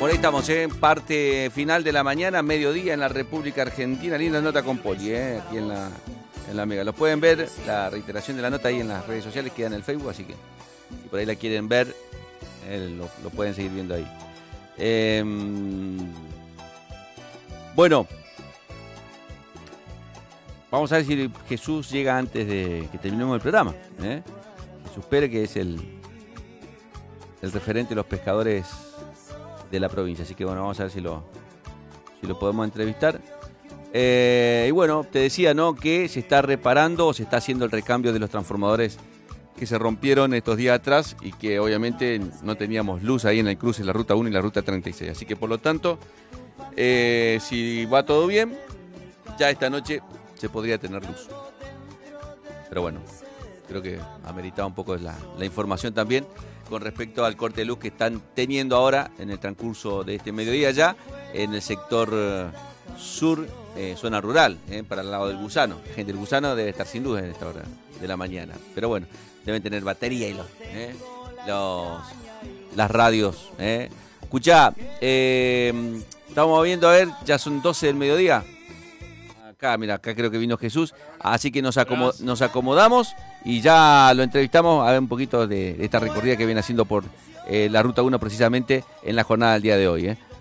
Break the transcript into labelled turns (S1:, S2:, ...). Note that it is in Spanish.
S1: Por ahí estamos, parte final de la mañana, mediodía en la República Argentina. Linda nota con Poli, aquí en la Mega. Los pueden ver, la reiteración de la nota ahí en las redes sociales, queda en el Facebook, así que si por ahí la quieren ver, lo pueden seguir viendo ahí. Bueno, vamos a ver si Jesús llega antes de que terminemos el programa. Jesús Pérez, que es el referente de los pescadores de la provincia. Así que bueno, vamos a ver si lo podemos entrevistar. Y bueno, te decía, ¿no?, que se está reparando o se está haciendo el recambio de los transformadores que se rompieron estos días atrás y que obviamente no teníamos luz ahí en el cruce de la Ruta 1 y la Ruta 36. Así que por lo tanto, si va todo bien, ya esta noche se podría tener luz. Pero bueno, creo que ameritaba un poco la información también con respecto al corte de luz que están teniendo ahora en el transcurso de este mediodía ya en el sector sur, zona rural, para el lado del Gusano. La gente del Gusano debe estar sin luz en esta hora de la mañana. Pero bueno, deben tener batería y las radios. Escuchá, estamos viendo, a ver, ya son 12 del mediodía. Acá, mira, acá creo que vino Jesús, así que nos acomodamos y ya lo entrevistamos a ver un poquito de esta recorrida que viene haciendo por la Ruta 1 precisamente en la jornada del día de hoy.